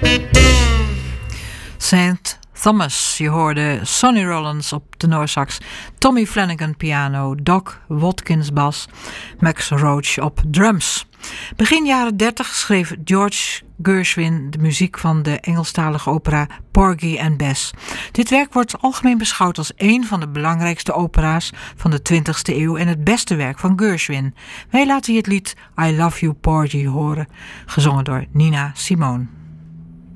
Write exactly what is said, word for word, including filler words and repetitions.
Saint Thomas, je hoorde Sonny Rollins op tenorsax, Tommy Flanagan piano, Doc Watkins bas, Max Roach op drums. Begin jaren dertig schreef George Gershwin de muziek van de Engelstalige opera Porgy and Bess. Dit werk wordt algemeen beschouwd als een van de belangrijkste opera's van de twintigste eeuw en het beste werk van Gershwin. Wij laten je het lied I Love You Porgy horen, gezongen door Nina Simone.